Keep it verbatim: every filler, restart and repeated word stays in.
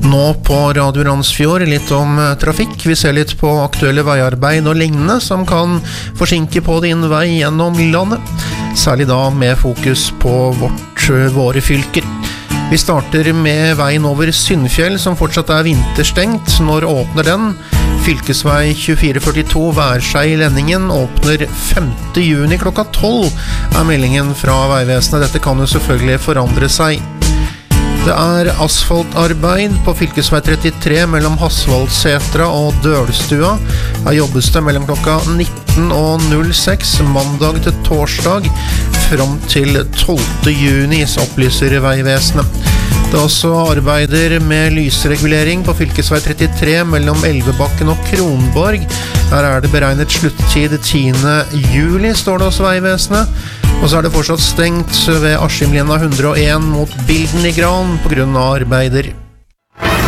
Nå på Radio Randsfjord litt om trafikk. Vi ser litt på aktuelle veiarbeid og lignende som kan forsinke på din vei gjennom landet. Særlig da med fokus på vårt, våre fylker. Vi starter med veien over Synnfjell som fortsatt er vinterstengt. Når åpner den? Fylkesvei tjuefire førtito Værskei-Lenningen åpner femte juni klokka tolv, er meldingen fra Veivesenet. Dette kan jo selvfølgelig forandre seg. Det er asfaltarbeid på fylkesvei trettitre mellom Hasvoldsetra og Dølstua. Her jobbes det mellom klokka nitten og null seks mandag til torsdag fram til tolvte juni, så opplyser Veivesenet. Det er også arbeider med lysregulering på fylkesvei trettitre mellom Elvebakken og Kronborg. Her er det beregnet sluttid tiende juli, står det hos Veivesenet. Og så er det fortsatt stengt ved Askimlinja hundre og en mot Bilden i Gran på grunn av arbeider.